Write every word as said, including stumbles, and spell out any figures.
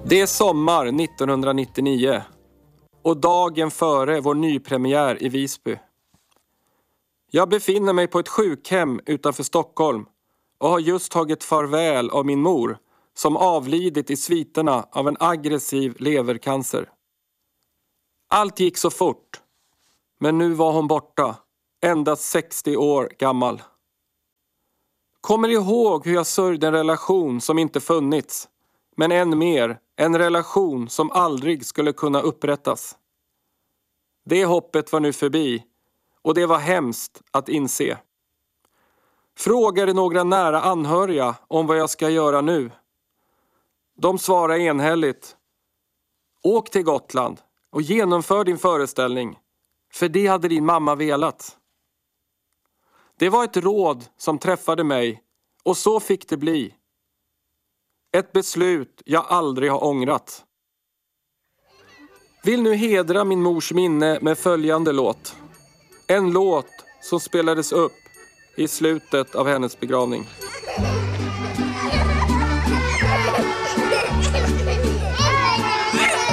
Det är sommar nittonhundranittionio och dagen före vår nypremiär i Visby. Jag befinner mig på ett sjukhem utanför Stockholm och har just tagit farväl av min mor som avlidit i sviterna av en aggressiv levercancer. Allt gick så fort, men nu var hon borta, endast sextio år gammal. Kommer ihåg hur jag sörjde en relation som inte funnits, men än mer en relation som aldrig skulle kunna upprättas. Det hoppet var nu förbi och det var hemskt att inse. Frågade några nära anhöriga om vad jag ska göra nu. De svarade enhälligt: åk till Gotland och genomför din föreställning, för det hade din mamma velat. Det var ett råd som träffade mig och så fick det bli. Ett beslut jag aldrig har ångrat. Vill nu hedra min mors minne med följande låt. En låt som spelades upp i slutet av hennes begravning.